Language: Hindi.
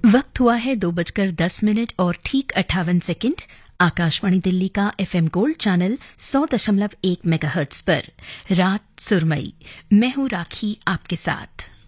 वक्त हुआ है 2:10 और ठीक 58 सेकंड। आकाशवाणी दिल्ली का एफएम गोल्ड चैनल 100.1 मेगाहर्ट्ज पर रात सुरमई। मैं हूं राखी आपके साथ।